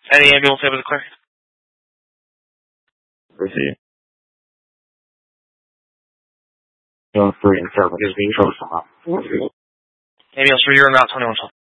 Any ambulance able to clear? Proceed. Zone 3 and 7 is being troublesome. Ambulance for you, route 2112.